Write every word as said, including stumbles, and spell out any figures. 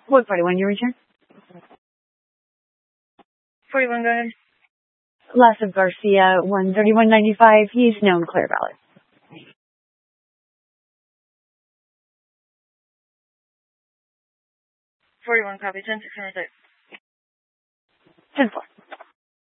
What forty-one you return? forty-one, go ahead. Last of Garcia, one thirty-one ninety-five. He's known clear valid. forty-one, copy, ten six hundred six. ten four.